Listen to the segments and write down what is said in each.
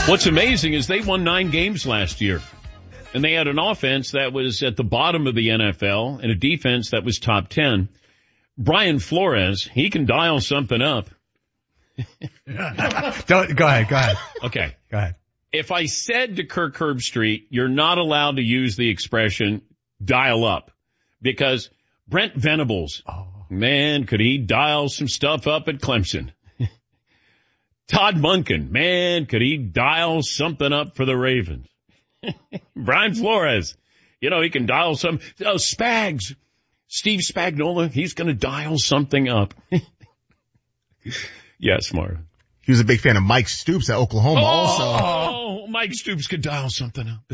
What's amazing is they won 9 games last year, and they had an offense that was at the bottom of the NFL and a defense that was top 10. Brian Flores, he can dial something up. Go ahead. Okay. Go ahead. If I said to Kirk Herbstreit, you're not allowed to use the expression dial up, because Brent Venables, man, could he dial some stuff up at Clemson. Todd Monken, man, could he dial something up for the Ravens. Brian Flores, he can dial some. Oh, Spags, Steve Spagnuolo, he's going to dial something up. Yes, Marvin. He was a big fan of Mike Stoops at Oklahoma also. Oh, Mike Stoops could dial something up.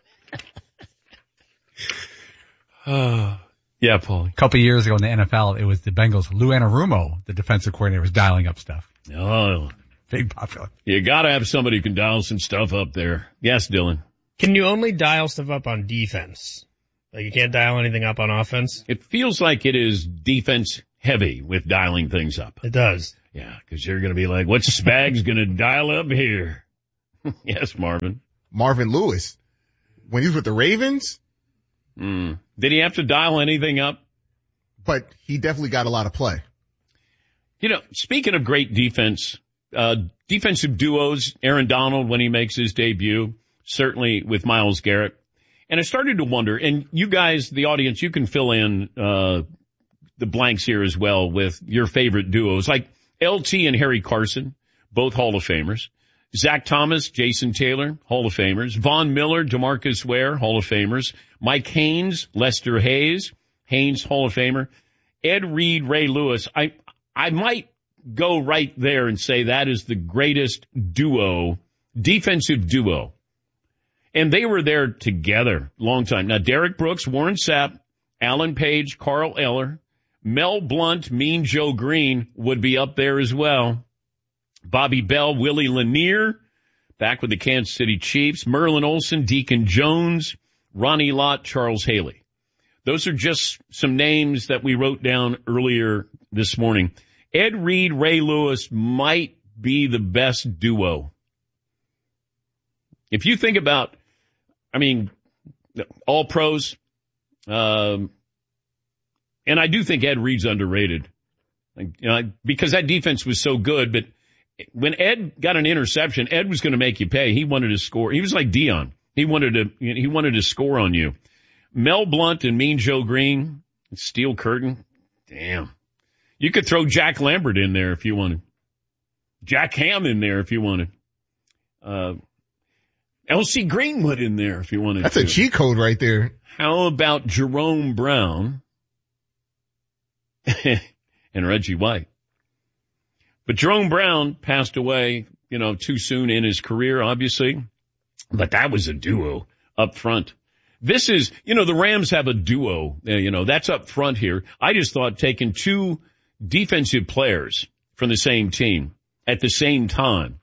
Yeah, Paulie. A couple of years ago in the NFL, it was the Bengals. Lou Anarumo, the defensive coordinator, was dialing up stuff. Oh. Big popular. You gotta have somebody who can dial some stuff up there. Yes, Dylan. Can you only dial stuff up on defense? Like you can't dial anything up on offense? It feels like it is defense heavy with dialing things up. It does. Yeah, because you're going to be like, what's Spags going to dial up here? Yes, Marvin. Marvin Lewis. When he was with the Ravens. Did he have to dial anything up? But he definitely got a lot of play. Speaking of great defense, defensive duos, Aaron Donald when he makes his debut, certainly with Myles Garrett. And I started to wonder, and you guys, the audience, you can fill in the blanks here as well with your favorite duos, like LT and Harry Carson, both Hall of Famers. Zach Thomas, Jason Taylor, Hall of Famers. Von Miller, DeMarcus Ware, Hall of Famers. Mike Haynes, Lester Hayes, Haynes, Hall of Famer. Ed Reed, Ray Lewis. I might go right there and say that is the greatest duo, defensive duo. And they were there together long time. Now, Derek Brooks, Warren Sapp, Alan Page, Carl Eller, Mel Blount, Mean Joe Green would be up there as well. Bobby Bell, Willie Lanier, back with the Kansas City Chiefs. Merlin Olsen, Deacon Jones, Ronnie Lott, Charles Haley. Those are just some names that we wrote down earlier this morning. Ed Reed, Ray Lewis might be the best duo. If you think about, all pros, and I do think Ed Reed's underrated, because that defense was so good. But when Ed got an interception, Ed was going to make you pay. He wanted to score. He was like Dion. He wanted to score on you. Mel Blount and Mean Joe Green, Steel Curtain. Damn. You could throw Jack Lambert in there if you wanted. Jack Ham in there if you wanted. L.C. Greenwood in there if you wanted. That's a cheat code right there. How about Jerome Brown and Reggie White? But Jerome Brown passed away, too soon in his career, obviously. But that was a duo up front. This is, the Rams have a duo, that's up front here. I just thought taking two defensive players from the same team at the same time.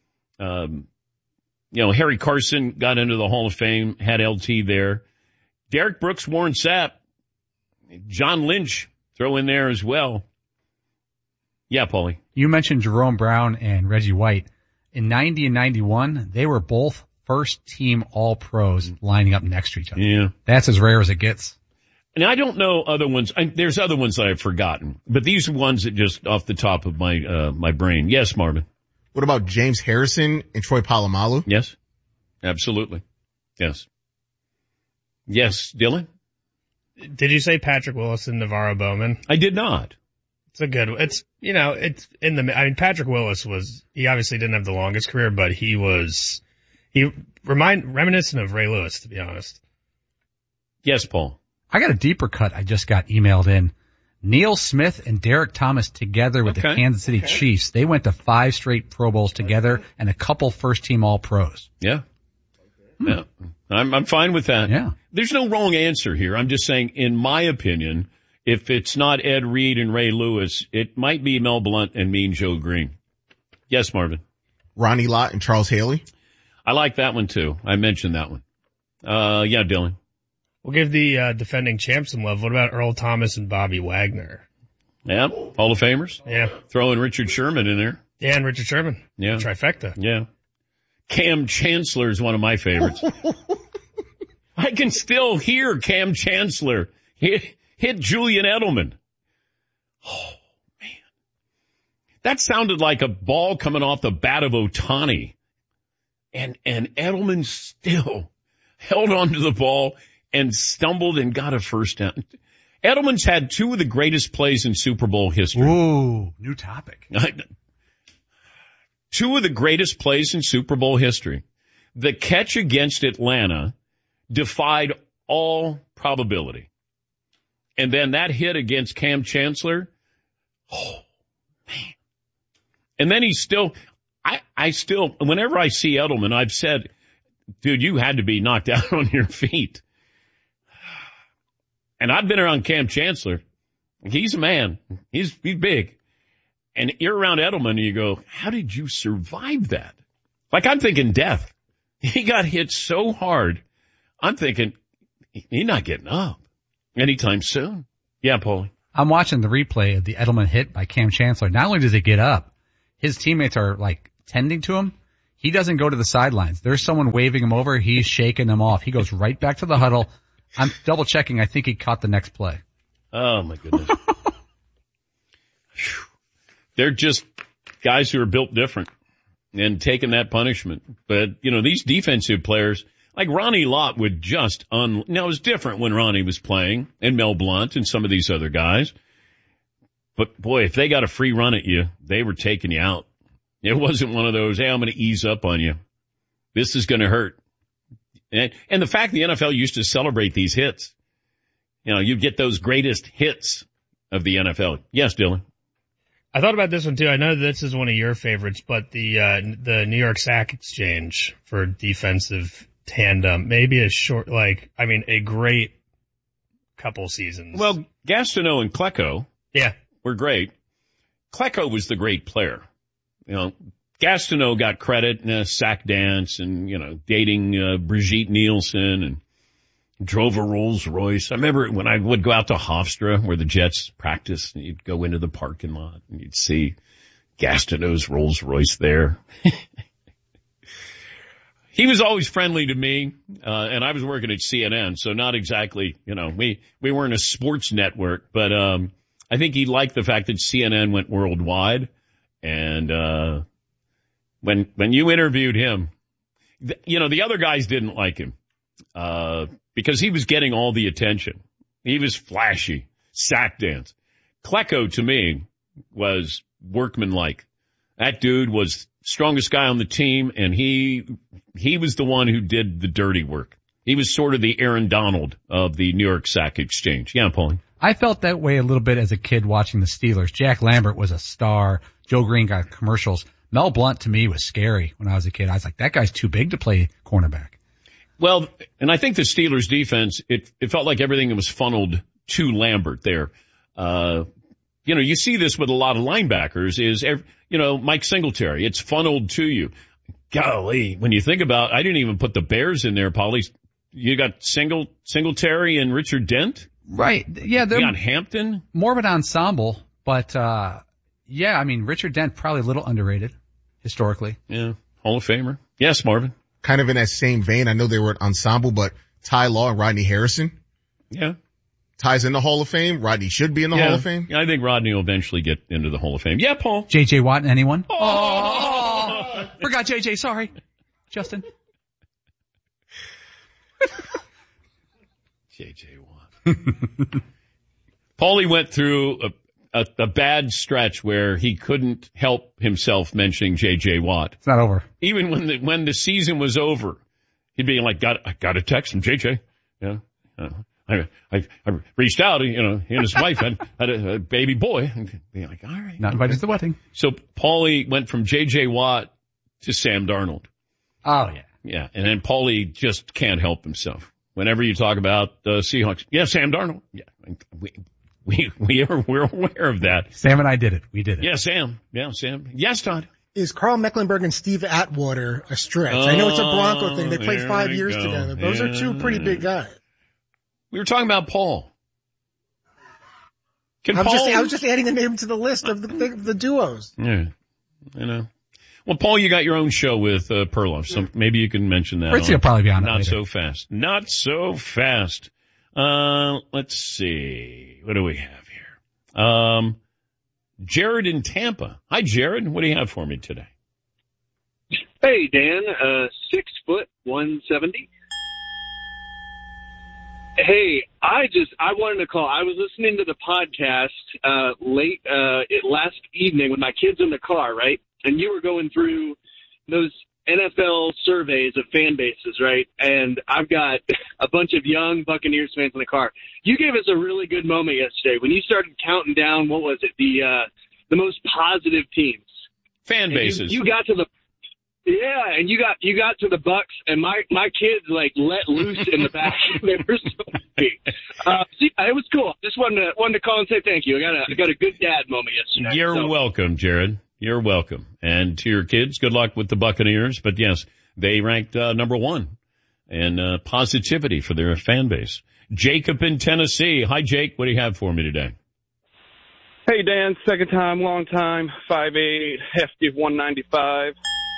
Harry Carson got into the Hall of Fame, had LT there. Derek Brooks, Warren Sapp, John Lynch throw in there as well. Yeah, Paulie. You mentioned Jerome Brown and Reggie White. In 90 and 91, they were both first-team All-Pros lining up next to each other. Yeah. That's as rare as it gets. And I don't know other ones. There's other ones that I've forgotten, but these are ones that just off the top of my brain. Yes, Marvin. What about James Harrison and Troy Polamalu? Yes, absolutely. Yes. Yes, Dylan? Did you say Patrick Willis and Navarro Bowman? I did not. It's a good, it's in the, Patrick Willis he obviously didn't have the longest career, but he reminiscent of Ray Lewis, to be honest. Yes, Paul. I got a deeper cut I just got emailed in. Neil Smith and Derek Thomas together with the Kansas City Chiefs. They went to 5 straight Pro Bowls together and a couple first-team All-Pros. Yeah. Yeah. I'm fine with that. Yeah. There's no wrong answer here. I'm just saying, in my opinion, if it's not Ed Reed and Ray Lewis, it might be Mel Blount and Mean Joe Green. Yes, Marvin. Ronnie Lott and Charles Haley. I like that one, too. I mentioned that one. Yeah, Dylan. We'll give the defending champs some love. What about Earl Thomas and Bobby Wagner? Yeah, Hall of Famers. Yeah. Throw in Richard Sherman in there. Yeah, and Richard Sherman. Yeah. Trifecta. Yeah. Cam Chancellor is one of my favorites. I can still hear Cam Chancellor hit Julian Edelman. Oh, man. That sounded like a ball coming off the bat of Ohtani. And Edelman still held onto the ball and stumbled and got a first down. Edelman's had two of the greatest plays in Super Bowl history. Ooh, new topic. Two of the greatest plays in Super Bowl history. The catch against Atlanta defied all probability. And then that hit against Cam Chancellor. Oh, man. And then he's still, I still, whenever I see Edelman, I've said, dude, you had to be knocked out on your feet. And I've been around Cam Chancellor. He's a man. He's big. And you're around Edelman and you go, how did you survive that? Like, I'm thinking death. He got hit so hard. I'm thinking he's not getting up anytime soon. Yeah, Paulie. I'm watching the replay of the Edelman hit by Cam Chancellor. Not only does he get up, his teammates are like tending to him. He doesn't go to the sidelines. There's someone waving him over. He's shaking them off. He goes right back to the huddle. I'm double checking. I think he caught the next play. Oh my goodness. They're just guys who are built different and taking that punishment. But, you know, these defensive players, like Ronnie Lott would just now it was different when Ronnie was playing and Mel Blount and some of these other guys. But boy, if they got a free run at you, they were taking you out. It wasn't one of those, hey, I'm going to ease up on you. This is going to hurt. And the fact the NFL used to celebrate these hits, you know, you get those greatest hits of the NFL. Yes, Dylan. I thought about this one too. I know this is one of your favorites, but the New York Sack Exchange for defensive tandem, maybe a great couple seasons. Well, Gastineau and Klecko, yeah, were great. Klecko was the great player. You know, Gastineau got credit in a sack dance and, you know, dating Brigitte Nielsen and drove a Rolls Royce. I remember when I would go out to Hofstra where the Jets practiced, and you'd go into the parking lot and you'd see Gastineau's Rolls Royce there. He was always friendly to me, and I was working at CNN, so not exactly, you know, we weren't a sports network, but I think he liked the fact that CNN went worldwide. And when you interviewed him, you know, the other guys didn't like him because he was getting all the attention. He was flashy, sack dance. Klecko, to me, was workmanlike. That dude was strongest guy on the team, and he was the one who did the dirty work. He was sort of the Aaron Donald of the New York Sack Exchange. Yeah, Paulie. I felt that way a little bit as a kid watching the Steelers. Jack Lambert was a star. Joe Green got commercials. Mel Blount to me was scary when I was a kid. I was like, that guy's too big to play cornerback. Well, and I think the Steelers defense, it felt like everything was funneled to Lambert there. You know, you see this with a lot of linebackers Mike Singletary, it's funneled to you. Golly, when you think about, I didn't even put the Bears in there, Paulie. You got Singletary and Richard Dent. Right. Yeah. You got Hampton. More of an ensemble, but, yeah, I mean, Richard Dent probably a little underrated historically. Yeah. Hall of Famer. Yes, Marvin. Kind of in that same vein. I know they were an ensemble, but Ty Law and Rodney Harrison. Yeah. Ty's in the Hall of Fame. Rodney should be in the Hall of Fame. I think Rodney will eventually get into the Hall of Fame. Yeah, Paul. J.J. Watt, anyone? Oh! Forgot J.J., sorry. Justin. J.J. Watt. Paulie went through a bad stretch where he couldn't help himself mentioning J.J. Watt. It's not over. Even when the season was over, he'd be like, I got a text from J.J. You know, I reached out, you know, he and his wife had a baby boy. And be like, all right. Not invited to the wedding. So Paulie went from J.J. Watt to Sam Darnold. Oh, yeah. Yeah. And then Paulie just can't help himself. Whenever you talk about the Seahawks, yeah, Sam Darnold. Yeah. We're aware of that. Sam and I did it. We did it. Yeah, Sam. Yeah, Sam. Yes, Todd. Is Carl Mecklenburg and Steve Atwater a stretch? I know it's a Bronco thing. They played 5 years together. Those are two pretty big guys. We were talking about Paul. I was just adding the name to the list of the duos. Yeah, you know. Well, Paul, you got your own show with Perloff, so maybe you can mention that. Fritzy will probably be on it Not later. so fast. Not so fast. Let's see. What do we have here? Jared in Tampa. Hi, Jared. What do you have for me today? Hey, Dan. 6'170". Hey, I wanted to call. I was listening to the podcast late last evening with my kids in the car, right? And you were going through those NFL surveys of fan bases, right? And I've got a bunch of young Buccaneers fans in the car. You gave us a really good moment yesterday when you started counting down. What was it? The most positive teams. Fan bases. You got to the. Yeah, and you got to the Bucks, and my kids like let loose in the back. They were so happy. It was cool. Just wanted to call and say thank you. I got a good dad moment yesterday. You're welcome, Jared. You're welcome. And to your kids, good luck with the Buccaneers. But yes, they ranked number 1 in positivity for their fan base. Jacob in Tennessee. Hi, Jake. What do you have for me today? Hey, Dan. Second time, long time. 5'8", hefty, 195.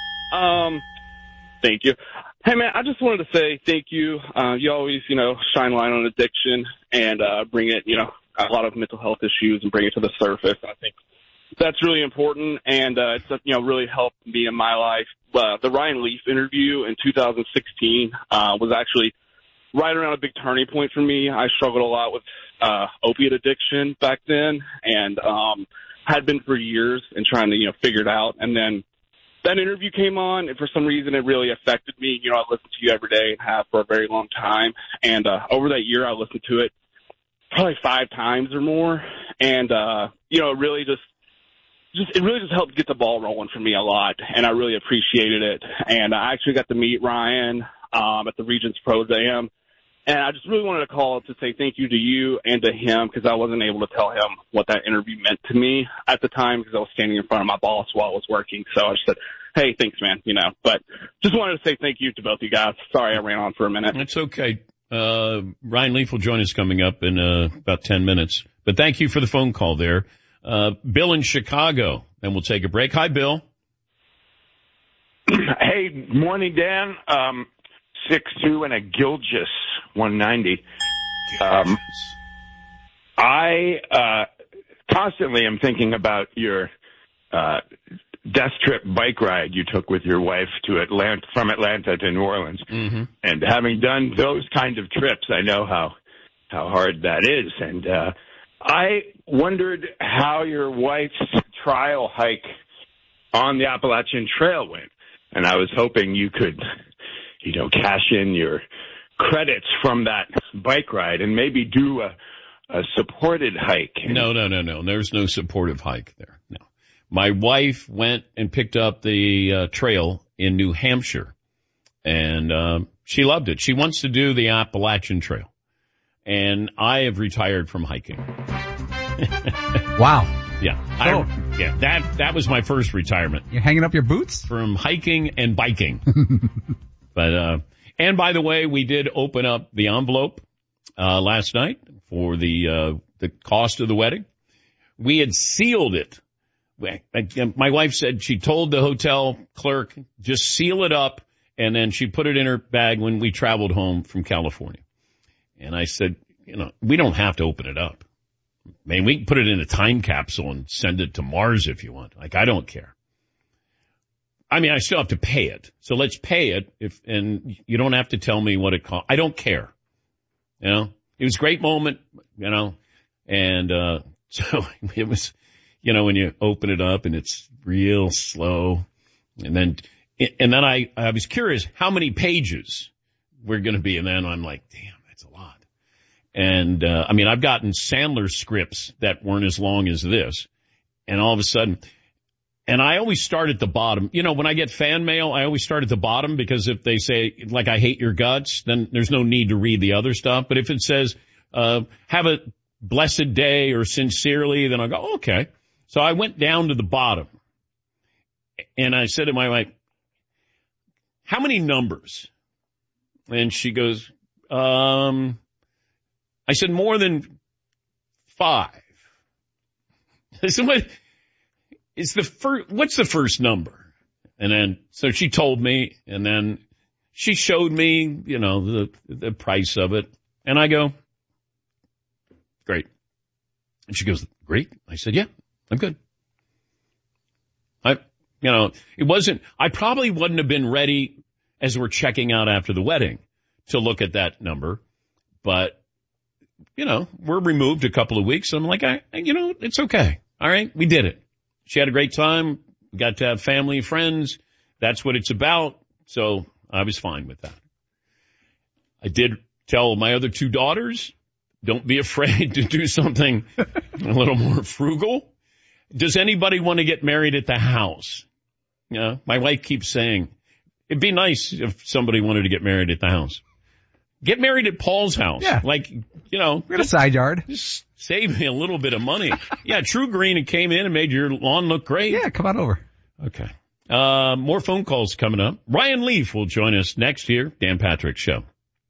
Thank you. Hey, man, I just wanted to say thank you. You always, shine light on addiction and bring it, a lot of mental health issues and bring it to the surface. I think that's really important, and it's, really helped me in my life. The Ryan Leaf interview in 2016 was actually right around a big turning point for me. I struggled a lot with opiate addiction back then, and had been for years and trying to, figure it out. And then that interview came on, and for some reason it really affected me. I listened to you every day and have for a very long time. And over that year, I listened to it probably 5 times or more. And, it really just helped get the ball rolling for me a lot. And I really appreciated it. And I actually got to meet Ryan at the Regents Pro Am. And I just really wanted to call to say thank you to you and to him, because I wasn't able to tell him what that interview meant to me at the time because I was standing in front of my boss while I was working. So I just said, hey, thanks, man, But just wanted to say thank you to both you guys. Sorry I ran on for a minute. It's okay. Ryan Leaf will join us coming up in about 10 minutes. But thank you for the phone call there. Bill in Chicago, and we'll take a break. Hi, Bill. Hey, morning, Dan. 6'2" and a Gilgis 190. I constantly am thinking about your death trip bike ride you took with your wife from Atlanta to New Orleans. Mm-hmm. And having done those kind of trips, I know how hard that is. And I wondered how your wife's trial hike on the Appalachian Trail went. And I was hoping you could, cash in your credits from that bike ride and maybe do a supported hike. No. There's no supportive hike there. No. My wife went and picked up the trail in New Hampshire, and she loved it. She wants to do the Appalachian Trail, and I have retired from hiking. Wow. Yeah. That was my first retirement. You're hanging up your boots? From hiking and biking. But, and by the way, we did open up the envelope, last night for the cost of the wedding. We had sealed it. My wife said she told the hotel clerk, just seal it up. And then she put it in her bag when we traveled home from California. And I said, we don't have to open it up. Man, we can put it in a time capsule and send it to Mars if you want. I don't care. I mean, I still have to pay it. So let's pay it and you don't have to tell me what it costs. I don't care. It was a great moment, and, so it was, when you open it up and it's real slow. And then I was curious how many pages we're going to be. And then I'm like, damn, that's a lot. And, I've gotten Sandler scripts that weren't as long as this. And all of a sudden, and I always start at the bottom. When I get fan mail, I always start at the bottom because if they say, I hate your guts, then there's no need to read the other stuff. But if it says, have a blessed day or sincerely, then I'll go, oh, okay. So I went down to the bottom and I said to my wife, how many numbers? And she goes, I said, more than 5. I said, what's the first number? And then, so she told me, and then she showed me, the price of it. And I go, great. And she goes, great. I said, yeah, I'm good. I probably wouldn't have been ready as we're checking out after the wedding to look at that number. But, we're removed a couple of weeks. I'm like, it's okay. All right. We did it. She had a great time. Got to have family, friends. That's what it's about. So I was fine with that. I did tell my other two daughters, don't be afraid to do something a little more frugal. Does anybody want to get married at the house? My wife keeps saying, it'd be nice if somebody wanted to get married at the house. Get married at Paul's house. Yeah. We got a side yard. Just save me a little bit of money. Yeah, True Green came in and made your lawn look great. Yeah, come on over. Okay. More phone calls coming up. Ryan Leaf will join us next here. Dan Patrick Show.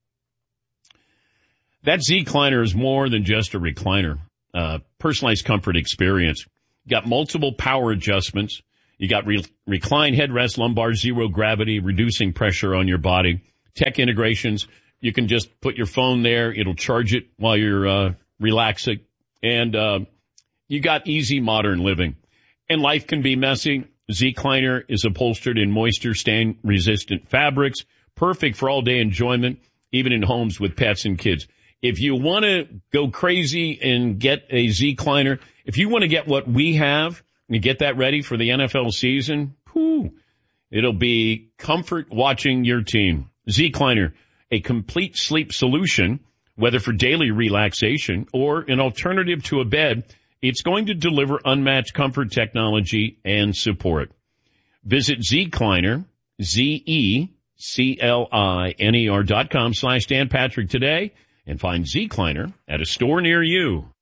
That Z-Cliner is more than just a recliner. Personalized comfort experience. You got multiple power adjustments. You got recline headrest, lumbar, zero gravity, reducing pressure on your body. Tech integrations. You can just put your phone there. It'll charge it while you're relaxing. And you got easy modern living. And life can be messy. Z-Cliner is upholstered in moisture stain resistant fabrics, perfect for all day enjoyment, even in homes with pets and kids. If you want to go crazy and get a Z-Cliner, if you want to get what we have and get that ready for the NFL season, it'll be comfort watching your team. Z-Cliner, a complete sleep solution, whether for daily relaxation or an alternative to a bed. It's going to deliver unmatched comfort, technology, and support. Visit Zcliner, ZECLINER.com/Dan Patrick today and find Zcliner at a store near you.